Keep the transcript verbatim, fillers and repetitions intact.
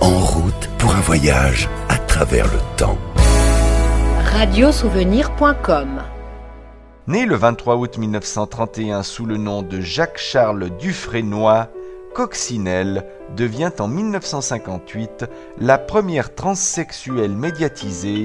en route pour un voyage à travers le temps. radiosouvenir point com. Né le vingt-trois août mille neuf cent trente et un sous le nom de Jacques-Charles Dufresnoy, Coccinelle devient en mille neuf cent cinquante-huit la première transsexuelle médiatisée